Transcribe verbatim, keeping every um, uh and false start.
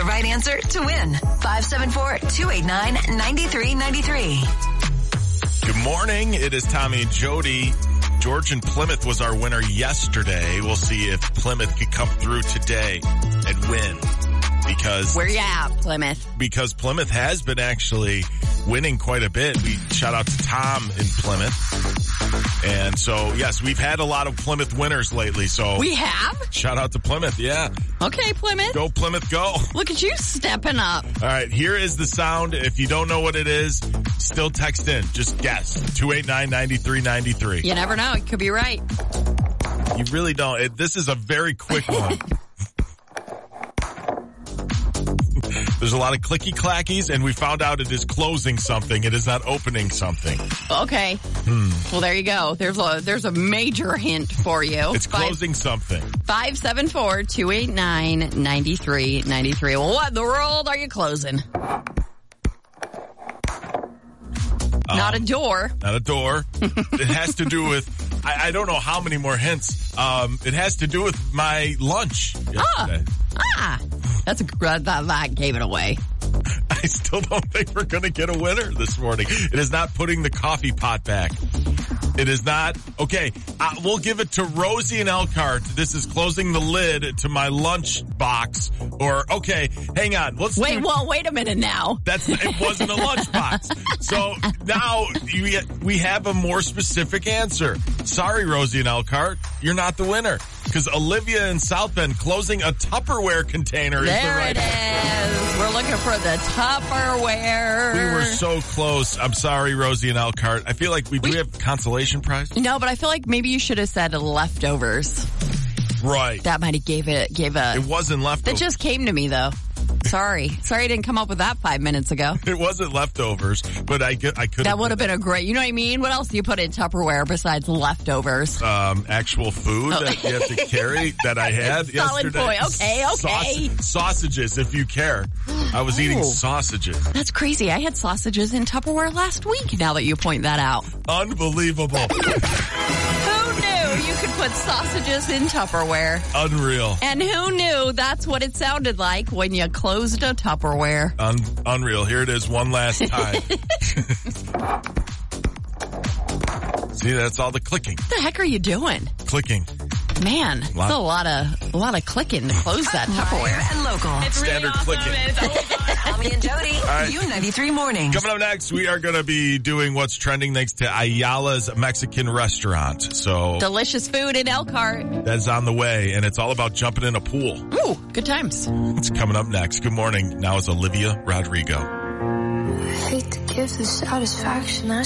the right answer to win. five seven four, two eight nine, nine three nine three. Good morning. It is Tommy and Jody. Georgian Plymouth was our winner yesterday. We'll see if Plymouth could come through today and win. Because where you at, Plymouth? Because Plymouth has been actually winning quite a bit. We shout out to Tom in Plymouth. And so, yes, we've had a lot of Plymouth winners lately. So we have? Shout out to Plymouth, yeah. Okay, Plymouth. Go, Plymouth, go. Look at you stepping up. All right, here is the sound. If you don't know what it is, still text in. Just guess. two eight nine, nine three nine three. You never know. You could be right. You really don't. It, this is a very quick one. There's a lot of clicky clackies, and we found out it is closing something. It is not opening something. Okay. Hmm. Well, there you go. There's a there's a major hint for you. It's closing Five, something. five seven four, two eight nine, nine three nine three. Well, what in the world are you closing? Um, not a door. Not a door. It has to do with, I, I don't know how many more hints. Um, it has to do with my lunch yesterday. Ah. ah. That's a that, that gave it away. I still don't think we're going to get a winner this morning. It is not putting the coffee pot back. It is not. Okay, uh, we'll give it to Rosie and Elkhart. This is closing the lid to my lunch box. Or, okay, hang on. Let's Wait, do, well, wait a minute now. That's It wasn't a lunch box. So now you, we have a more specific answer. Sorry, Rosie and Elkhart. You're not the winner. Because Olivia in South Bend closing a Tupperware container is there the right it is. We're looking for the Tupperware. We were so close. I'm sorry, Rosie and Elkhart. I feel like we do we, have consolation prize. No, but I feel like maybe you should have said leftovers. Right. That might have gave it, gave a... It wasn't leftovers. That just came to me, though. Sorry. Sorry I didn't come up with that five minutes ago. It wasn't leftovers, but I, I could That would have been a great, you know what I mean? What else do you put in Tupperware besides leftovers? Um, actual food oh. that you have to carry that I had Solid yesterday. Point. Okay, okay. Saus- sausages, if you care. I was oh. eating sausages. That's crazy. I had sausages in Tupperware last week, now that you point that out. Unbelievable. Who knew you could put sausages in Tupperware? Unreal. And who knew that's what it sounded like when you closed a Tupperware? Un- unreal. Here it is one last time. See, that's all the clicking. What the heck are you doing? Clicking. Man, it's a lot of a lot of clicking to close that Tupperware. And local. It's standard really awesome. Clicking. Tommy and Jody, right. U ninety-three Mornings. Coming up next, we are going to be doing what's trending thanks to Ayala's Mexican restaurant. So delicious food in Elkhart. That's on the way, and it's all about jumping in a pool. Ooh, good times. It's coming up next. Good morning. Now is Olivia Rodrigo. I hate to give the satisfaction.